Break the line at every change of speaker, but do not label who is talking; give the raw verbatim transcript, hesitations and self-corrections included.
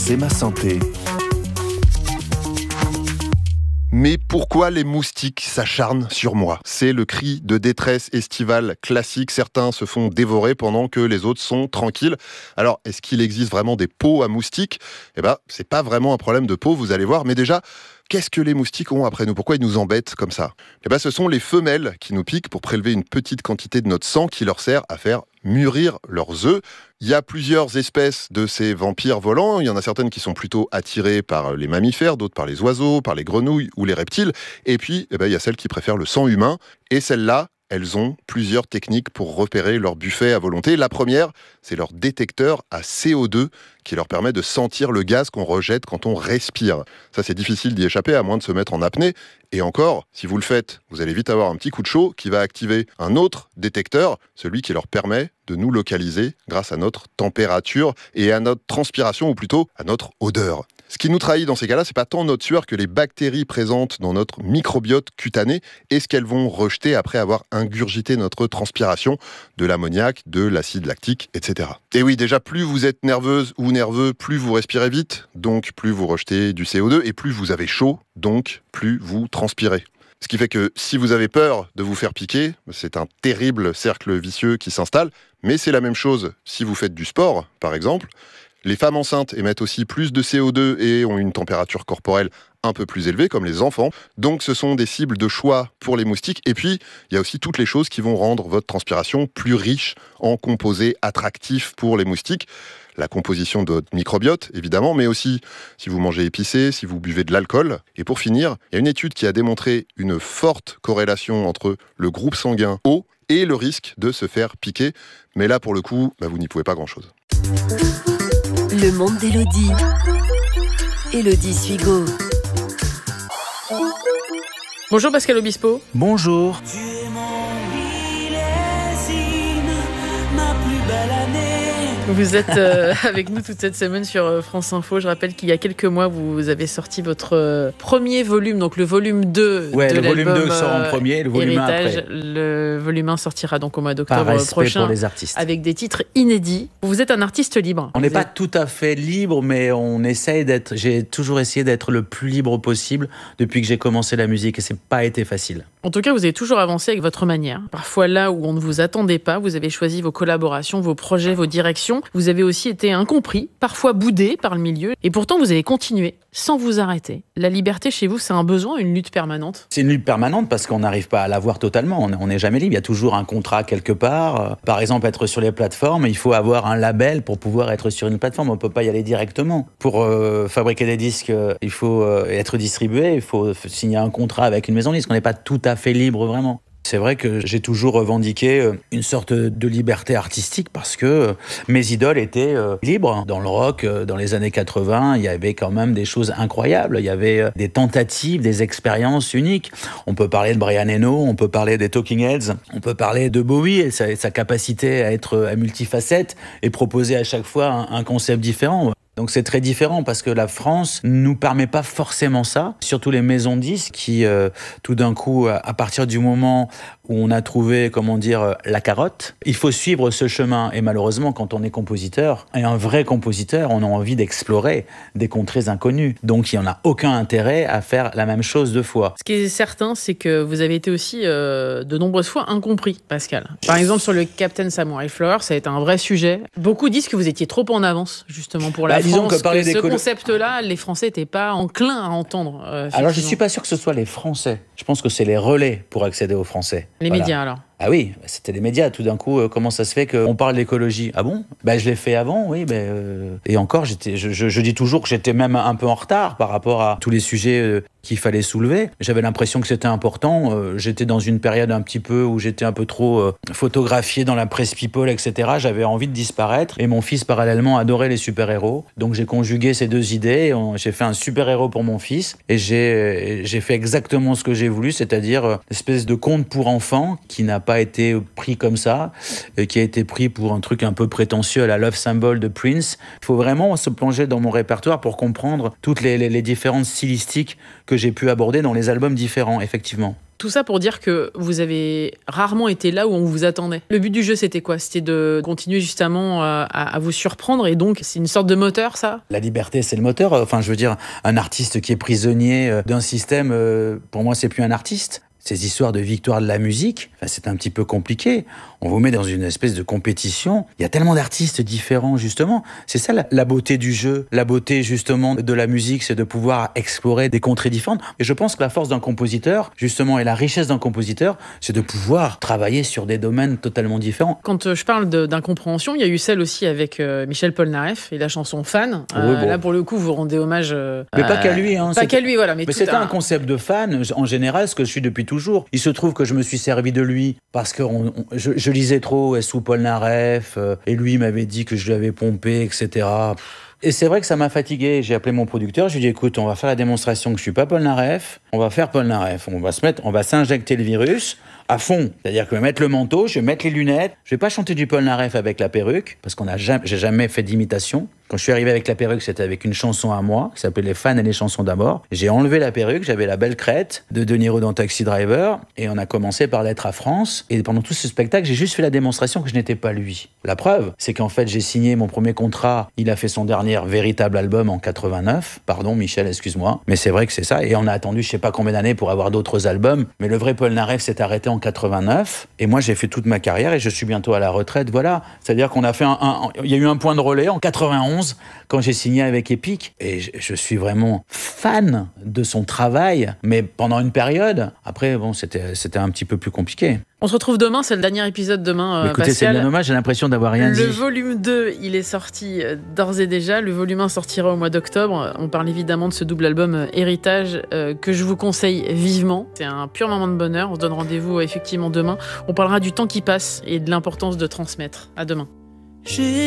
C'est ma santé.
Mais pourquoi les moustiques s'acharnent sur moi ? C'est le cri de détresse estivale classique. Certains se font dévorer pendant que les autres sont tranquilles. Alors, est-ce qu'il existe vraiment des peaux à moustiques ? Eh ben, c'est pas vraiment un problème de peau, vous allez voir. Mais déjà, qu'est-ce que les moustiques ont après nous ? Pourquoi ils nous embêtent comme ça ? Eh ben, ce sont les femelles qui nous piquent pour prélever une petite quantité de notre sang qui leur sert à faire mûrir leurs œufs. Il y a plusieurs espèces de ces vampires volants. Il y en a certaines qui sont plutôt attirées par les mammifères, d'autres par les oiseaux, par les grenouilles ou les reptiles. Et puis, eh ben, il y a celles qui préfèrent le sang humain. Et celles-là, elles ont plusieurs techniques pour repérer leur buffet à volonté. La première, c'est leur détecteur à C O deux qui leur permet de sentir le gaz qu'on rejette quand on respire. Ça, c'est difficile d'y échapper à moins de se mettre en apnée. Et encore, si vous le faites, vous allez vite avoir un petit coup de chaud qui va activer un autre détecteur, celui qui leur permet de nous localiser grâce à notre température et à notre transpiration, ou plutôt à notre odeur. Ce qui nous trahit dans ces cas-là, c'est pas tant notre sueur que les bactéries présentes dans notre microbiote cutané et ce qu'elles vont rejeter après avoir ingurgité notre transpiration, de l'ammoniac, de l'acide lactique, et cetera. Et oui, déjà, plus vous êtes nerveuse ou nerveux, plus vous respirez vite, donc plus vous rejetez du C O deux, et plus vous avez chaud, donc plus vous transpirez. Ce qui fait que si vous avez peur de vous faire piquer, c'est un terrible cercle vicieux qui s'installe, mais c'est la même chose si vous faites du sport, par exemple. Les femmes enceintes émettent aussi plus de C O deux et ont une température corporelle un peu plus élevée, comme les enfants. Donc ce sont des cibles de choix pour les moustiques. Et puis, il y a aussi toutes les choses qui vont rendre votre transpiration plus riche en composés attractifs pour les moustiques. La composition de votre microbiote, évidemment, mais aussi si vous mangez épicé, si vous buvez de l'alcool. Et pour finir, il y a une étude qui a démontré une forte corrélation entre le groupe sanguin O et le risque de se faire piquer. Mais là, pour le coup, bah, vous n'y pouvez pas grand-chose.
Le monde d'Élodie. Élodie Suigo.
Bonjour Pascal Obispo.
Bonjour.
Tu es mon millésime, ma plus belle année.
Vous êtes euh, avec nous toute cette semaine sur euh, France Info. Je rappelle qu'il y a quelques mois, vous avez sorti votre euh, premier volume, donc le volume deux
ouais,
de
le
l'album
volume deux sort en premier, le volume
Héritage.
un après.
Le volume un sortira donc au mois d'octobre
Par respect
prochain
pour les artistes.
avec des titres inédits. Vous êtes un artiste libre.
On n'est
Vous
pas
êtes...
tout à fait libre, mais on essaye d'être. J'ai toujours essayé d'être le plus libre possible depuis que j'ai commencé la musique, et c'est pas été facile.
En tout cas, vous avez toujours avancé avec votre manière. Parfois là où on ne vous attendait pas, vous avez choisi vos collaborations, vos projets, vos directions. Vous avez aussi été incompris, parfois boudé par le milieu. Et pourtant, vous avez continué sans vous arrêter. La liberté chez vous, c'est un besoin, une lutte permanente ?
C'est une lutte permanente parce qu'on n'arrive pas à l'avoir totalement. On n'est jamais libre. Il y a toujours un contrat quelque part. Par exemple, être sur les plateformes, il faut avoir un label pour pouvoir être sur une plateforme. On ne peut pas y aller directement. Pour euh, fabriquer des disques, il faut euh, être distribué. Il faut signer un contrat avec une maison de disques. On n'est pas tout à fait libre vraiment. C'est vrai que j'ai toujours revendiqué une sorte de liberté artistique parce que mes idoles étaient libres. Dans le rock, dans les années quatre-vingts, il y avait quand même des choses incroyables. Il y avait des tentatives, des expériences uniques. On peut parler de Brian Eno, on peut parler des Talking Heads, on peut parler de Bowie et sa, sa capacité à être à multifacette et proposer à chaque fois un, un concept différent. Donc c'est très différent parce que la France nous permet pas forcément ça, surtout les maisons de disques qui, euh, tout d'un coup, à partir du moment où on a trouvé, comment dire, la carotte, il faut suivre ce chemin. Et malheureusement, quand on est compositeur, et un vrai compositeur, on a envie d'explorer des contrées inconnues. Donc il n'y en a aucun intérêt à faire la même chose deux fois.
Ce qui est certain, c'est que vous avez été aussi euh, de nombreuses fois incompris, Pascal. Par exemple, sur le Captain Samurai Flower, ça a été un vrai sujet. Beaucoup disent que vous étiez trop en avance, justement, pour la
bah,
France.
Disons que, parler
que
des
ce
colo-
concept-là, les Français n'étaient pas enclins à entendre. Euh,
Alors je ne suis pas sûr que ce soit les Français. Je pense que c'est les relais pour accéder aux Français.
Les
voilà.
médias, alors.
Ah oui, c'était les médias. Tout d'un coup, euh, comment ça se fait qu'on parle d'écologie ? Ah bon ? Ben, je l'ai fait avant, oui. Ben, euh... Et encore, j'étais, je, je, je dis toujours que j'étais même un peu en retard par rapport à tous les sujets euh, qu'il fallait soulever. J'avais l'impression que c'était important. Euh, j'étais dans une période un petit peu où j'étais un peu trop euh, photographié dans la presse people, et cetera. J'avais envie de disparaître. Et mon fils, parallèlement, adorait les super-héros. Donc j'ai conjugué ces deux idées. On, j'ai fait un super-héros pour mon fils. Et j'ai, j'ai fait exactement ce que j'ai voulu, c'est-à-dire euh, une espèce de conte pour enfants qui n'a pas été pris comme ça, et qui a été pris pour un truc un peu prétentieux à la Love Symbol de Prince. Il faut vraiment se plonger dans mon répertoire pour comprendre toutes les, les, les différentes stylistiques que j'ai pu aborder dans les albums différents, effectivement.
Tout ça pour dire que vous avez rarement été là où on vous attendait. Le but du jeu, c'était quoi? C'était de continuer justement à, à vous surprendre, et donc c'est une sorte de moteur, ça?
La liberté, c'est le moteur. Enfin, je veux dire, un artiste qui est prisonnier d'un système, pour moi, c'est plus un artiste. Ces histoires de victoire de la musique, enfin, c'est un petit peu compliqué. On vous met dans une espèce de compétition. Il y a tellement d'artistes différents, justement. C'est ça la, la beauté du jeu. La beauté, justement, de la musique, c'est de pouvoir explorer des contrées différentes. Et je pense que la force d'un compositeur, justement, et la richesse d'un compositeur, c'est de pouvoir travailler sur des domaines totalement différents.
Quand je parle de, d'incompréhension, il y a eu celle aussi avec euh, Michel Polnareff et la chanson Fan. Euh,
oui, bon.
Là, pour le coup, vous rendez hommage... Euh,
mais pas qu'à lui. Hein,
pas qu'à lui, voilà. Mais,
mais c'était un... un concept de fan, en général, ce que je suis depuis toujours. Il se trouve que je me suis servi de lui parce que on, on, je, je lisais trop sous Polnareff, euh, et lui m'avait dit que je lui avais pompé, et cetera. Et c'est vrai que ça m'a fatigué. J'ai appelé mon producteur, je lui ai dit écoute, on va faire la démonstration que je suis pas Polnareff, on va faire Polnareff, on va se mettre, on va s'injecter le virus à fond. C'est-à-dire que je vais mettre le manteau, je vais mettre les lunettes, je vais pas chanter du Polnareff avec la perruque, parce qu'on a jamais, j'ai jamais fait d'imitation. Quand je suis arrivé avec la perruque, c'était avec une chanson à moi, qui s'appelait Les fans et les chansons d'amour. J'ai enlevé la perruque, j'avais la belle crête de De Niro dans Taxi Driver, et on a commencé par Lettre à France. Et pendant tout ce spectacle, j'ai juste fait la démonstration que je n'étais pas lui. La preuve, c'est qu'en fait, j'ai signé mon premier contrat. Il a fait son dernier véritable album en quatre-vingt-neuf. Pardon, Michel, excuse-moi. Mais c'est vrai que c'est ça. Et on a attendu je sais pas combien d'années pour avoir d'autres albums. Mais le vrai Polnareff s'est arrêté en quatre-vingt-neuf. Et moi, j'ai fait toute ma carrière et je suis bientôt à la retraite. Voilà. C'est-à-dire qu'on a fait un, un, il y a eu un point de relais en quatre-vingt-onze quand j'ai signé avec Epic. Et je, je suis vraiment fan de son travail, mais pendant une période. Après, bon, c'était, c'était un petit peu plus compliqué.
On se retrouve demain, c'est le dernier épisode demain, euh,
Écoutez,
Pascal.
c'est bien dommage, j'ai l'impression d'avoir rien
le
dit.
Le volume deux, il est sorti euh, d'ores et déjà. Le volume un sortira au mois d'octobre. On parle évidemment de ce double album euh, Héritage euh, que je vous conseille vivement. C'est un pur moment de bonheur. On se donne rendez-vous euh, effectivement demain. On parlera du temps qui passe et de l'importance de transmettre. À demain.
J'ai